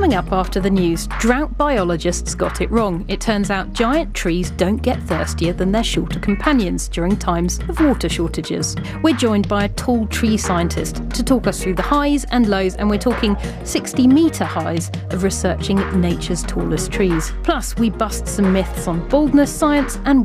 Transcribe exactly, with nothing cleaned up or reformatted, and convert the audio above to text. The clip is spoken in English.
Coming up after the news, drought biologists got it wrong. It turns out giant trees don't get thirstier than their shorter companions during times of water shortages. We're joined by a tall tree scientist to talk us through the highs and lows, and we're talking sixty metre highs of researching nature's tallest trees. Plus, we bust some myths on baldness, science and